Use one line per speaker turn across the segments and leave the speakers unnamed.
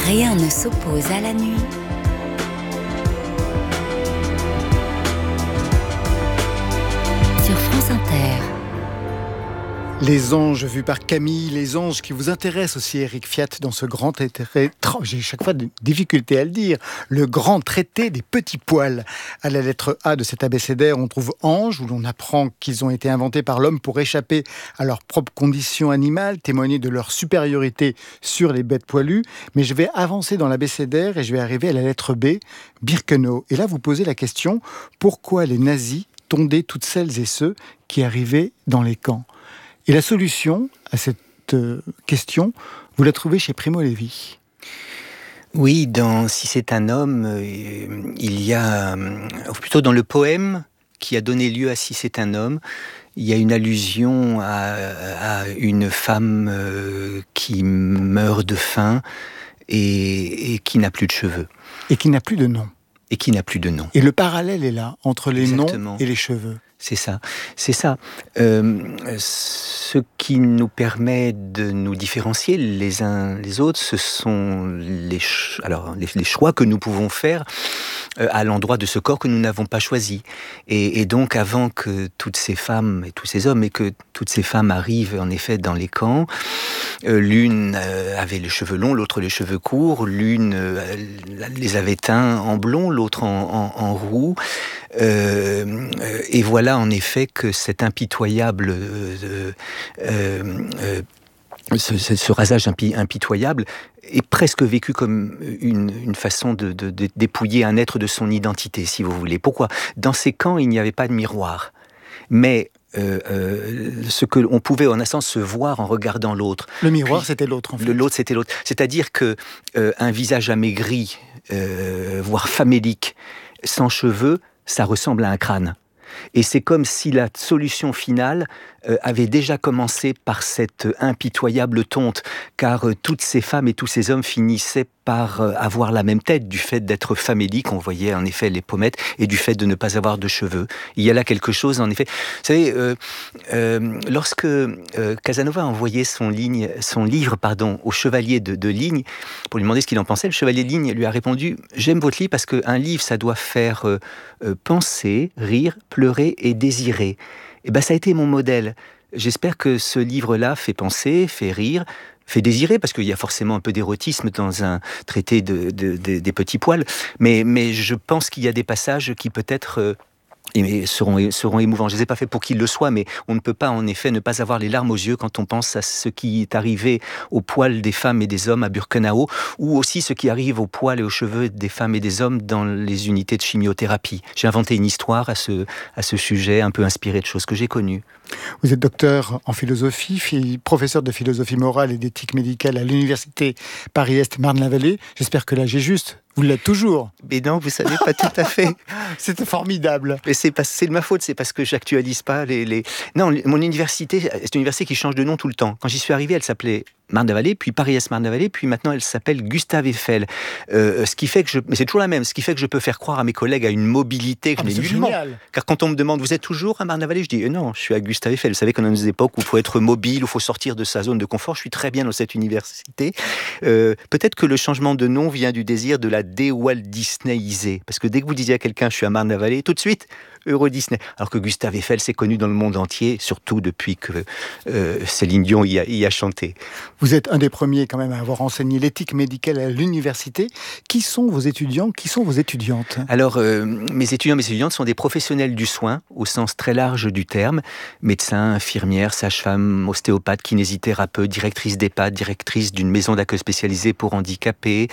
Rien ne s'oppose à la nuit. Sur France Inter.
Les anges vus par Camille, les anges qui vous intéressent aussi, Éric Fiat, dans ce grand traité, j'ai chaque fois des difficultés à le dire, le grand traité des petits poils. À la lettre A de cet abécédaire, on trouve anges, où l'on apprend qu'ils ont été inventés par l'homme pour échapper à leurs propres conditions animales, témoigner de leur supériorité sur les bêtes poilues. Mais je vais avancer dans l'abécédaire et je vais arriver à la lettre B, Birkenau. Et là, vous posez la question, pourquoi les nazis tondaient toutes celles et ceux qui arrivaient dans les camps ? Et la solution à cette question, vous la trouvez chez Primo Levi.
Oui, dans Si c'est un homme, il y a, plutôt dans le poème qui a donné lieu à Si c'est un homme, il y a une allusion à une femme qui meurt de faim et qui n'a plus de cheveux.
Et qui n'a plus de nom.
Et qui n'a plus de nom.
Et le parallèle est là, entre les
Exactement.
noms et les cheveux.
C'est ça. Ce qui nous permet de nous différencier les uns les autres, ce sont les choix que nous pouvons faire à l'endroit de ce corps que nous n'avons pas choisi. Et donc, avant que toutes ces femmes et tous ces hommes, et que toutes ces femmes arrivent en effet dans les camps, l'une avait les cheveux longs, l'autre les cheveux courts, l'une les avait teints en blond, l'autre en roux. Et voilà en effet que cet impitoyable, ce rasage impitoyable est presque vécu comme une façon de dépouiller un être de son identité, si vous voulez. Pourquoi ? Dans ces camps, il n'y avait pas de miroir. Mais ce que on pouvait en un sens se voir en regardant l'autre.
Le miroir, c'était l'autre en fait.
L'autre, c'était l'autre. C'est-à-dire que un visage amaigri, voire famélique, sans cheveux, ça ressemble à un crâne. Et c'est comme si la solution finale avait déjà commencé par cette impitoyable tonte, car toutes ces femmes et tous ces hommes finissaient par avoir la même tête du fait d'être faméliques, on voyait en effet les pommettes, et du fait de ne pas avoir de cheveux. Il y a là quelque chose en effet. Vous savez, lorsque Casanova a envoyé son livre au chevalier de Ligne, pour lui demander ce qu'il en pensait, le chevalier de Ligne lui a répondu « J'aime votre livre parce qu'un livre, ça doit faire penser, rire, pleurer et désirer. » Et ben, ça a été mon modèle. J'espère que ce livre-là fait penser, fait rire, fait désirer, parce qu'il y a forcément un peu d'érotisme dans un traité des petits poils, mais je pense qu'il y a des passages qui peut-être seront émouvants. Je ne les ai pas fait pour qu'ils le soient, mais on ne peut pas en effet ne pas avoir les larmes aux yeux quand on pense à ce qui est arrivé aux poils des femmes et des hommes à Birkenau, ou aussi ce qui arrive aux poils et aux cheveux des femmes et des hommes dans les unités de chimiothérapie. J'ai inventé une histoire à ce sujet, un peu inspirée de choses que j'ai connues.
Vous êtes docteur en philosophie, professeur de philosophie morale et d'éthique médicale à l'université Paris-Est Marne-la-Vallée. J'espère que là j'ai juste. Vous l'êtes toujours.
Mais non, vous savez pas tout à fait.
C'était formidable.
Mais c'est de ma faute, c'est parce que j'actualise pas Non, mon université, c'est une université qui change de nom tout le temps. Quand j'y suis arrivé, elle s'appelait Marne-la-Vallée, puis Paris-Est Marne-la-Vallée, puis maintenant elle s'appelle Gustave Eiffel. Ce qui fait que mais c'est toujours la même, ce qui fait que je peux faire croire à mes collègues à une mobilité que je n'ai nullement. Car quand on me demande, vous êtes toujours à Marne-la-Vallée, je dis non, je suis à Gustave Eiffel. Vous savez qu'on est dans des époques où il faut être mobile, où il faut sortir de sa zone de confort. Je suis très bien dans cette université. Peut-être que le changement de nom vient du désir de la dé-Walt Disneyisé. Parce que dès que vous disiez à quelqu'un, je suis à Marne-la-Vallée, tout de suite, Euro Disney. Alors que Gustave Eiffel, c'est connu dans le monde entier, surtout depuis que Céline Dion y a chanté.
Vous êtes un des premiers quand même à avoir enseigné l'éthique médicale à l'université. Qui sont vos étudiants ? Qui sont vos étudiantes ?
Alors, mes étudiants, mes étudiantes sont des professionnels du soin, au sens très large du terme. Médecins, infirmières, sages-femmes, ostéopathes, kinésithérapeutes, directrices d'EHPAD, directrices d'une maison d'accueil spécialisée pour handicapés,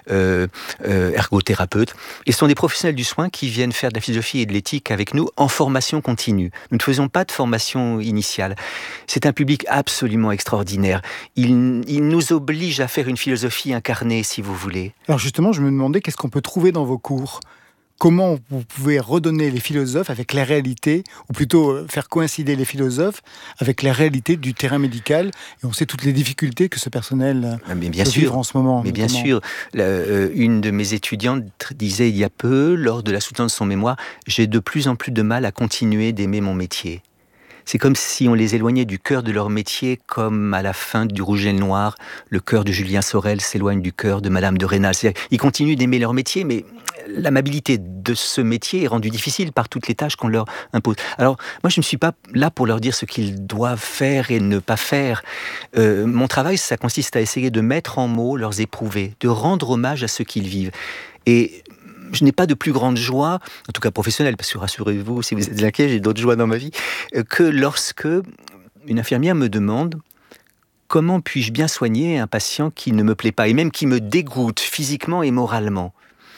ergothérapeutes. Et ce sont des professionnels du soin qui viennent faire de la philosophie et de l'éthique avec nous en formation continue. Nous ne faisons pas de formation initiale. C'est un public absolument extraordinaire. Il nous oblige à faire une philosophie incarnée, si vous voulez.
Alors justement, je me demandais qu'est-ce qu'on peut trouver dans vos cours ? Comment vous pouvez redonner les philosophes avec la réalité, ou plutôt faire coïncider les philosophes avec la réalité du terrain médical ? Et on sait toutes les difficultés que ce personnel peut vivre en ce moment.
Mais bien sûr, une de mes étudiantes disait il y a peu, lors de la soutenance de son mémoire, j'ai de plus en plus de mal à continuer d'aimer mon métier. C'est comme si on les éloignait du cœur de leur métier, comme à la fin du Rouge et le Noir, le cœur de Julien Sorel s'éloigne du cœur de Madame de Rênal. Ils continuent d'aimer leur métier, mais l'amabilité de ce métier est rendue difficile par toutes les tâches qu'on leur impose. Alors, moi, je ne suis pas là pour leur dire ce qu'ils doivent faire et ne pas faire. Mon travail, ça consiste à essayer de mettre en mots leurs éprouvés, de rendre hommage à ce qu'ils vivent. Et je n'ai pas de plus grande joie, en tout cas professionnelle, parce que rassurez-vous, si vous êtes inquiet, j'ai d'autres joies dans ma vie, que lorsque une infirmière me demande comment puis-je bien soigner un patient qui ne me plaît pas, et même qui me dégoûte physiquement et moralement.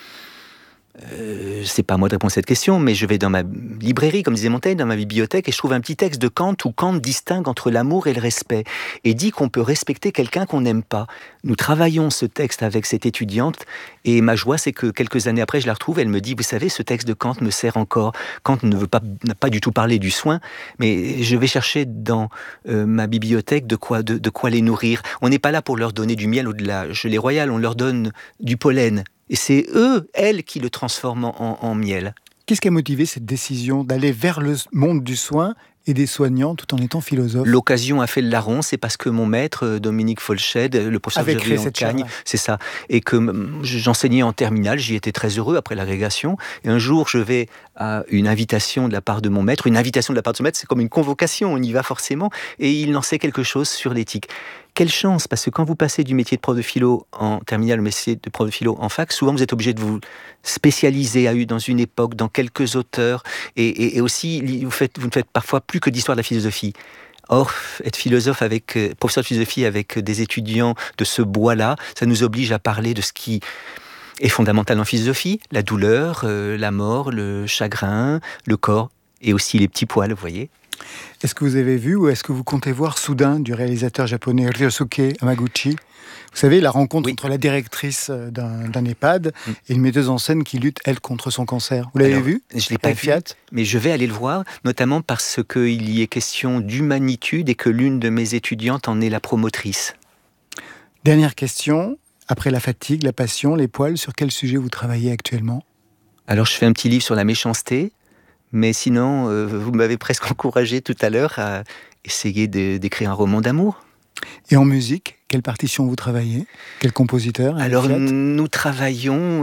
C'est pas à moi de répondre à cette question, mais je vais dans ma librairie, comme disait Montaigne, dans ma bibliothèque, et je trouve un petit texte de Kant où Kant distingue entre l'amour et le respect, et dit qu'on peut respecter quelqu'un qu'on n'aime pas. Nous travaillons ce texte avec cette étudiante, et ma joie, c'est que quelques années après, je la retrouve, elle me dit, vous savez, ce texte de Kant me sert encore. Kant n'a pas du tout parlé du soin, mais je vais chercher dans ma bibliothèque de quoi les nourrir. On n'est pas là pour leur donner du miel ou de la gelée royale, on leur donne du pollen. Et c'est elles qui le transforment en miel.
Qu'est-ce qui a motivé cette décision d'aller vers le monde du soin et des soignants tout en étant philosophe?
L'occasion a fait le larron, c'est parce que mon maître, Dominique Folched, le professeur de Xavier Cagne, c'est ça, et que j'enseignais en terminale, j'y étais très heureux après l'agrégation, et un jour je vais à une invitation de la part de mon maître, c'est comme une convocation, on y va forcément, et il lançait quelque chose sur l'éthique. Quelle chance, parce que quand vous passez du métier de prof de philo en terminale au métier de prof de philo en fac, souvent vous êtes obligé de vous spécialiser dans une époque, dans quelques auteurs, et aussi vous ne faites parfois plus que d'histoire de la philosophie. Or, être professeur de philosophie avec des étudiants de ce bois-là, ça nous oblige à parler de ce qui est fondamental en philosophie, la douleur, la mort, le chagrin, le corps, et aussi les petits poils, vous voyez.
Est-ce que vous avez vu ou est-ce que vous comptez voir Soudain du réalisateur japonais Ryosuke Hamaguchi? Vous savez, la rencontre entre la directrice d'un EHPAD et une metteuse en scène qui lutte, elle, contre son cancer. Vous l'avez vu?
Je ne l'ai pas vu, mais je vais aller le voir, notamment parce qu'il y est question d'humanitude et que l'une de mes étudiantes en est la promotrice.
Dernière question. Après la fatigue, la passion, les poils, sur quel sujet vous travaillez actuellement?
Alors, je fais un petit livre sur la méchanceté. Mais sinon, vous m'avez presque encouragé tout à l'heure à essayer d'écrire un roman d'amour.
Et en musique, quelle partition vous travaillez? Quel compositeur?
Alors, nous travaillons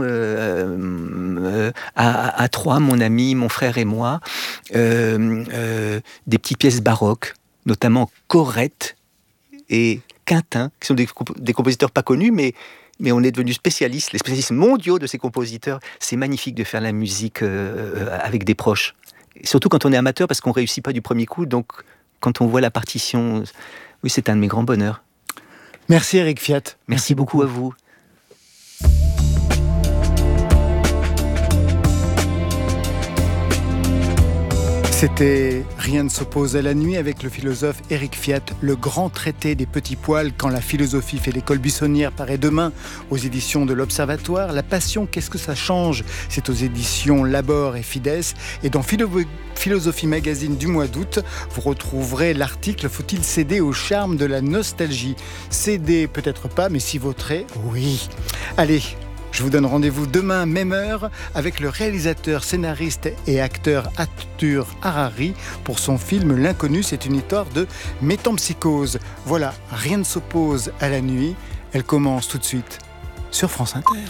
à trois, mon ami, mon frère et moi, des petites pièces baroques, notamment Corrette et Quintin, qui sont des compositeurs pas connus, mais on est devenus spécialistes, les spécialistes mondiaux de ces compositeurs. C'est magnifique de faire la musique avec des proches. Et surtout quand on est amateur, parce qu'on ne réussit pas du premier coup. Donc, quand on voit la partition, oui, c'est un de mes grands bonheurs.
Merci Éric Fiat.
Merci beaucoup à vous.
C'était Rien ne s'oppose à la nuit avec le philosophe Éric Fiat, le grand traité des petits poils quand la philosophie fait l'école buissonnière paraît demain aux éditions de l'Observatoire. La passion, qu'est-ce que ça change? C'est aux éditions Labor et Fides. Et dans Philosophie Magazine du mois d'août, vous retrouverez l'article « Faut-il céder au charme de la nostalgie ?» Céder, peut-être pas, mais s'y vautrer, oui. Allez, je vous donne rendez-vous demain, même heure, avec le réalisateur, scénariste et acteur Arthur Harari pour son film L'Inconnu. C'est une histoire de métempsychose. Voilà, Rien ne s'oppose à la nuit. Elle commence tout de suite sur France Inter.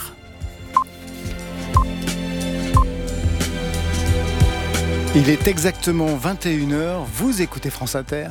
Il est exactement 21h. Vous écoutez France Inter.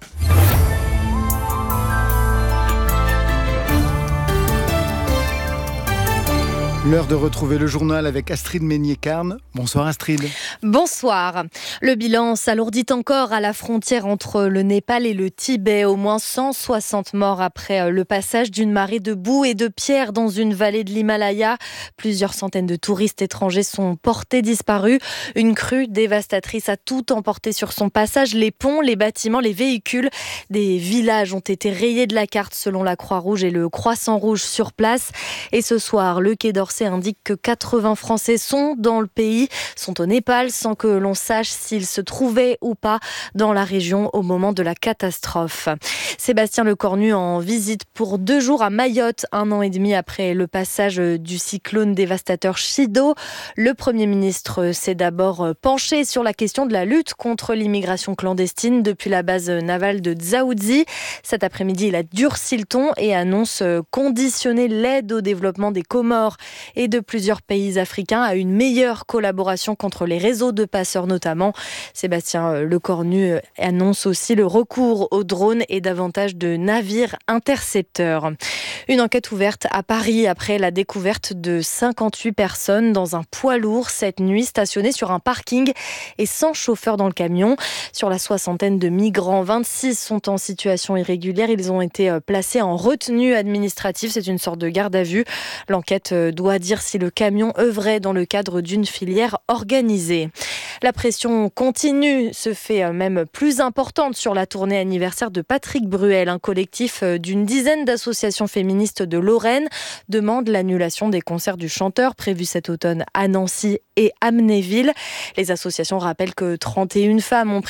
L'heure de retrouver le journal avec Astrid Meignet-Carne. Bonsoir Astrid.
Bonsoir. Le bilan s'alourdit encore à la frontière entre le Népal et le Tibet. Au moins 160 morts après le passage d'une marée de boue et de pierres dans une vallée de l'Himalaya. Plusieurs centaines de touristes étrangers sont portés disparus. Une crue dévastatrice a tout emporté sur son passage. Les ponts, les bâtiments, les véhicules. Des villages ont été rayés de la carte selon la Croix-Rouge et le Croissant-Rouge sur place. Et ce soir, le Quai d'Orsay Français indique que 80 Français sont dans le pays, sont au Népal, sans que l'on sache s'ils se trouvaient ou pas dans la région au moment de la catastrophe. Sébastien Lecornu en visite pour 2 jours à Mayotte, 1 an et demi après le passage du cyclone dévastateur Chido. Le Premier ministre s'est d'abord penché sur la question de la lutte contre l'immigration clandestine depuis la base navale de Dzaoudzi. Cet après-midi, il a durci le ton et annonce conditionner l'aide au développement des Comores et de plusieurs pays africains à une meilleure collaboration contre les réseaux de passeurs notamment. Sébastien Lecornu annonce aussi le recours aux drones et davantage de navires intercepteurs. Une enquête ouverte à Paris après la découverte de 58 personnes dans un poids lourd cette nuit stationné sur un parking et sans chauffeur dans le camion. Sur la soixantaine de migrants, 26 sont en situation irrégulière. Ils ont été placés en retenue administrative. C'est une sorte de garde à vue. L'enquête doit dire si le camion œuvrait dans le cadre d'une filière organisée. La pression continue, se fait même plus importante sur la tournée anniversaire de Patrick Bruel. Un collectif d'une dizaine d'associations féministes de Lorraine demande l'annulation des concerts du chanteur prévus cet automne à Nancy et Amnéville. Les associations rappellent que 31 femmes ont pris